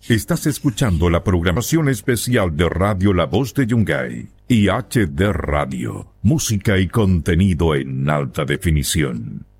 Estás escuchando la programación especial de Radio La Voz de Yungay y HD Radio, música y contenido en alta definición.